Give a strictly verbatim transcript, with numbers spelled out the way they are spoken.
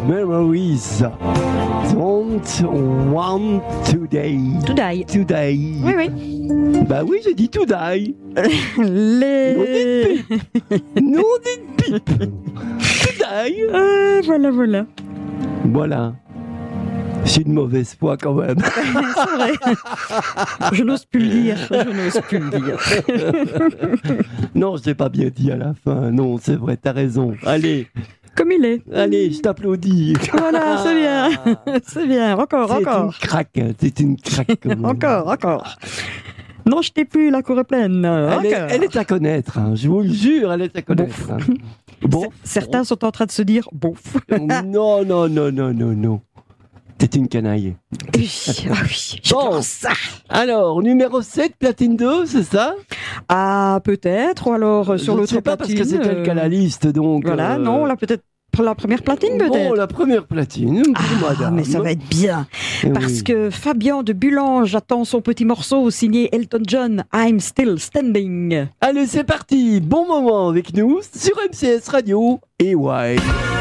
memories don't want to die. To die. To die. Oui, oui. Bah oui, j'ai dit to die. Les... Non, dit pipe. To die. Euh, voilà, voilà. Voilà. J'ai une mauvaise foi quand même. C'est vrai. Je n'ose plus le dire. Je n'ose plus le dire. Non, je l'ai pas bien dit à la fin. Non, c'est vrai, t'as raison. Allez. Comme il est. Allez, je t'applaudis. Voilà, c'est bien. C'est bien. Encore, c'est encore. C'est une craque. C'est une craque. Encore, encore. Non, je t'ai plus, la cour est pleine. Elle est, elle est à connaître. Hein. Je vous le jure, elle est à connaître. Hein. Bon. Certains sont en train de se dire bouf. Non, non, non, non, non, non. T'es une canaille. Oui, ah oui, bon, ça. Alors, numéro sept, platine deux, c'est ça? Ah, peut-être, ou alors euh, sur je l'autre sais pas platine. Parce que c'est elle qui a la liste, donc... Voilà, euh... non, là, peut-être la première platine, peut-être. Bon, la première platine, ah, madame. Mais ça va être bien, Et parce oui. que Fabien de Bulange attend son petit morceau signé Elton John, I'm Still Standing. Allez, c'est parti, bon moment avec nous, sur M C S Radio et ouais.